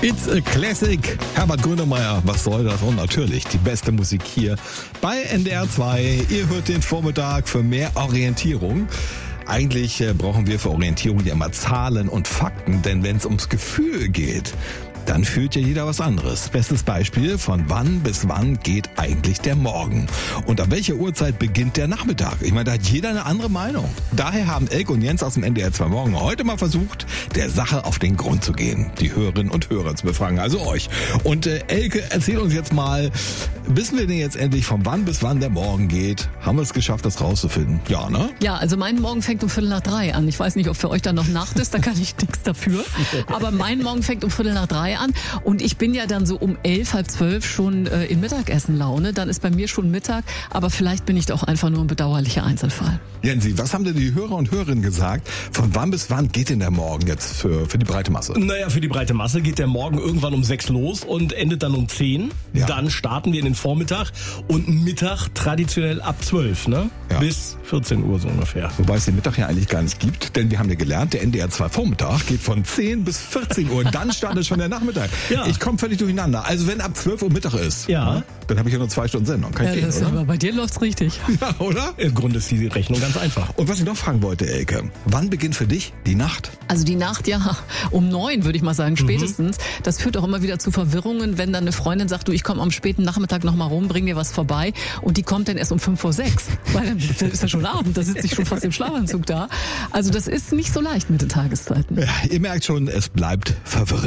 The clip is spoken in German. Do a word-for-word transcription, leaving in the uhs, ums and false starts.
It's a Classic. Herbert Grönemeyer, was soll das? Und natürlich die beste Musik hier bei N D R zwei. Ihr hört den Vormittag für mehr Orientierung. Eigentlich äh, brauchen wir für Orientierung ja immer Zahlen und Fakten, denn wenn es ums Gefühl geht, dann fühlt ja jeder was anderes. Bestes Beispiel, von wann bis wann geht eigentlich der Morgen? Und ab welcher Uhrzeit beginnt der Nachmittag? Ich meine, da hat jeder eine andere Meinung. Daher haben Elke und Jens aus dem N D R zwei Morgen heute mal versucht, der Sache auf den Grund zu gehen. Die Hörerinnen und Hörer zu befragen, also euch. Und äh, Elke, erzähl uns jetzt mal, wissen wir denn jetzt endlich, von wann bis wann der Morgen geht? Haben wir es geschafft, das rauszufinden? Ja, ne? Ja, also mein Morgen fängt um Viertel nach drei an. Ich weiß nicht, ob für euch dann noch Nacht ist, da kann ich nichts dafür. Aber mein Morgen fängt um Viertel nach drei an und ich bin ja dann so um elf, halb zwölf schon äh, in Mittagessenlaune. Dann ist bei mir schon Mittag, aber vielleicht bin ich doch einfach nur ein bedauerlicher Einzelfall. Jensi, was haben denn die Hörer und Hörerinnen gesagt? Von wann bis wann geht denn der Morgen jetzt für, für die breite Masse? Naja, für die breite Masse geht der Morgen irgendwann um sechs los und endet dann um zehn. Ja. Dann starten wir in den Vormittag und Mittag traditionell ab zwölf, ne? Ja. Bis vierzehn Uhr so ungefähr. Wobei es den Mittag ja eigentlich gar nicht gibt, denn wir haben ja gelernt, der N D R zwei Vormittag geht von zehn bis vierzehn Uhr. Dann startet schon der Nachmittag. Ja. Ich komme völlig durcheinander. Also wenn ab zwölf Uhr Mittag ist, ja. ne, dann habe ich ja nur zwei Stunden Sendung. Kann Ja, ich gehen, das, oder? aber bei dir läuft's richtig. Ja, oder? Im Grunde ist die Rechnung ganz einfach. Und was ich noch fragen wollte, Elke, wann beginnt für dich die Nacht? Also die Nacht, ja, um neun würde ich mal sagen, spätestens. Mhm. Das führt auch immer wieder zu Verwirrungen, wenn dann eine Freundin sagt, du, ich komme am späten Nachmittag noch mal rum, bring dir was vorbei. Und die kommt dann erst um fünf vor sechs. Weil dann ist ja schon Abend, da sitze ich schon fast im Schlafanzug da. Also das ist nicht so leicht mit den Tageszeiten. Ja, ihr merkt schon, es bleibt verwirrend.